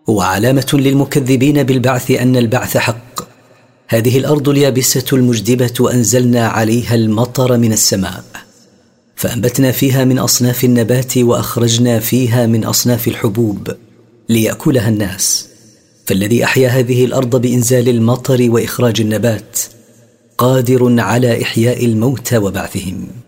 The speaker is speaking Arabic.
وعلامة للمكذبين بالبعث أن البعث حق. هذه الأرض اليابسة المجدبة أنزلنا عليها المطر من السماء، فأنبتنا فيها من أصناف النبات، وأخرجنا فيها من أصناف الحبوب ليأكلها الناس. فالذي أحيا هذه الأرض بإنزال المطر وإخراج النبات قادر على إحياء الموتى وبعثهم.